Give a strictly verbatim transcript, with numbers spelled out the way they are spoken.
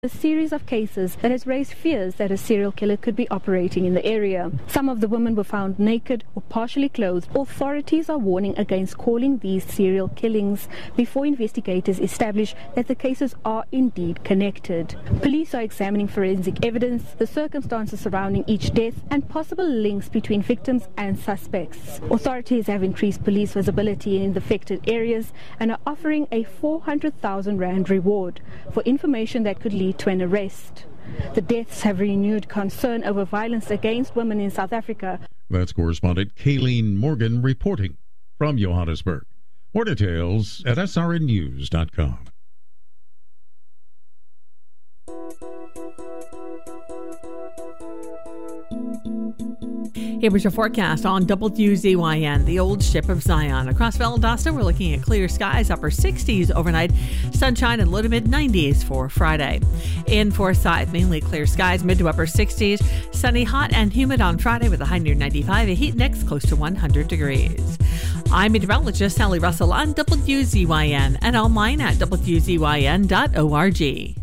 A series of cases that has raised fears that a serial killer could be operating in the area. Some of the women were found naked or partially clothed. Authorities are warning against calling these serial killings before investigators establish that the cases are indeed connected. Police are examining forensic evidence, the circumstances surrounding each death, and possible links between victims and suspects. Authorities have increased police visibility in the affected areas and are offering a four hundred thousand rand reward for information that could lead to an arrest. The deaths have renewed concern over violence against women in South Africa. That's correspondent Kayleen Morgan reporting from Johannesburg. More details at S R N news dot com. Here was your forecast on W Z Y N, the old ship of Zion. Across Valdosta, we're looking at clear skies, upper sixties overnight, sunshine and low to mid nineties for Friday. In Forsyth, mainly clear skies, mid to upper sixties, sunny, hot and humid on Friday with a high near ninety-five, a heat index close to one hundred degrees. I'm meteorologist Sally Russell on W Z Y N and online at W Z Y N dot org.